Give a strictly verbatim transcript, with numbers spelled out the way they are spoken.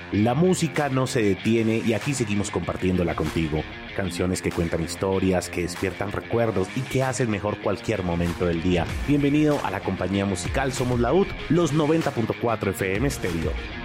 La música no se detiene y aquí seguimos compartiéndola contigo. Canciones que cuentan historias, que despiertan recuerdos y que hacen mejor cualquier momento del día. Bienvenido a la compañía musical Somos la U T, los noventa punto cuatro F M Stereo.